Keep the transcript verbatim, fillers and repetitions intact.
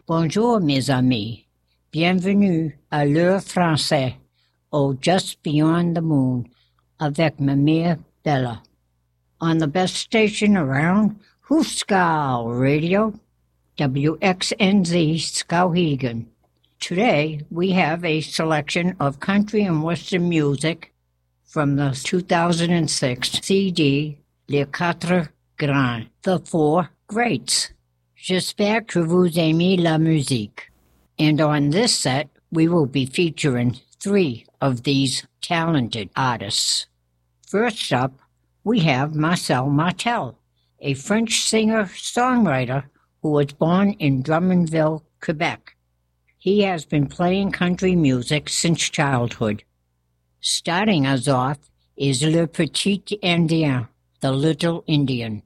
Bonjour, mes amis. Bienvenue à l'heure français au Just Beyond the Moon avec ma mère Bella. On the best station around, Hoofschool Radio, W X N Z Skowhegan. Today, we have a selection of country and western music from the two thousand six C D Les Quatre Grands, The Four Greats. J'espère que vous aimez la musique. And on this set, we will be featuring three of these talented artists. First up, we have Marcel Martel, a French singer-songwriter who was born in Drummondville, Quebec. He has been playing country music since childhood. Starting us off is Le Petit Indien, the Little Indian.